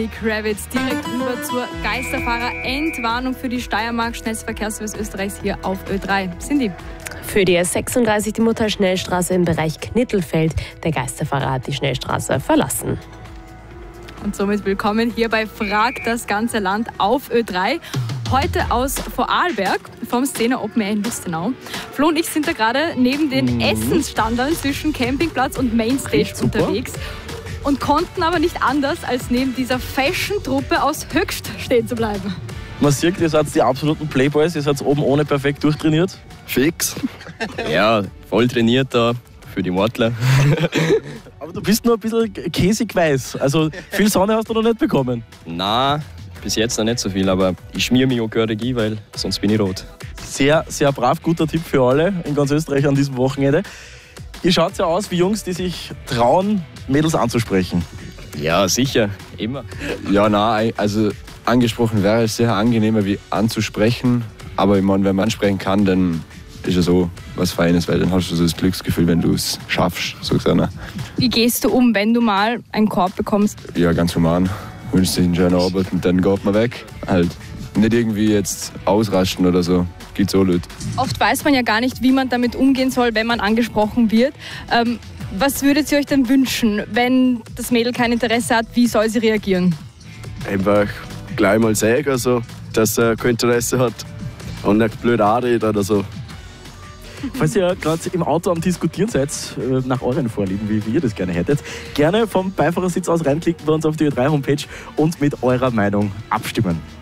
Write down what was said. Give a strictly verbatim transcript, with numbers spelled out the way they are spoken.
Kravitz direkt rüber zur Geisterfahrer-Entwarnung für die Steiermark Schnellverkehrsservice Österreichs hier auf Ö drei. Cindy. Für die S sechsunddreißig die Mutterschnellstraße im Bereich Knittelfeld. Der Geisterfahrer hat die Schnellstraße verlassen. Und somit willkommen hier bei Frag das ganze Land auf Ö drei. Heute aus Vorarlberg vom Szene Open Air in Lustenau. Flo und ich sind da gerade neben den mhm. Essensstandern zwischen Campingplatz und Mainstage unterwegs und konnten aber nicht anders, als neben dieser Fashion-Truppe aus Höchst stehen zu bleiben. Man sieht, ihr seid die absoluten Playboys, ihr seid oben ohne perfekt durchtrainiert. Fix. Ja, voll trainiert da für die Mortler. Aber du bist nur ein bisschen käsig weiß, also viel Sonne hast du noch nicht bekommen. Na, bis jetzt noch nicht so viel, aber ich schmier mich auch gehörig ein, weil sonst bin ich rot. Sehr, sehr brav, guter Tipp für alle in ganz Österreich an diesem Wochenende. Ihr schaut ja aus wie Jungs, die sich trauen, Mädels anzusprechen. Ja, sicher, immer. Ja, nein, also angesprochen wäre es sehr angenehmer wie anzusprechen. Aber ich meine, wenn man ansprechen kann, dann ist ja so was Feines, weil dann hast du so das Glücksgefühl, wenn du es schaffst. So gesagt. Wie gehst du um, wenn du mal einen Korb bekommst? Ja, ganz human. Wünschst dich einen schönen Abend und dann geht man weg. Halt nicht irgendwie jetzt ausrasten oder so. Geht so blöd. Oft weiß man ja gar nicht, wie man damit umgehen soll, wenn man angesprochen wird. Ähm, was würdet ihr euch denn wünschen, wenn das Mädel kein Interesse hat? Wie soll sie reagieren? Einfach gleich mal sagen, also, dass er kein Interesse hat und nicht blöd anreden oder so. Falls ihr gerade im Auto am Diskutieren seid, nach euren Vorlieben, wie, wie ihr das gerne hättet, gerne vom Beifahrersitz aus reinklicken bei uns auf die Ö drei Homepage und mit eurer Meinung abstimmen.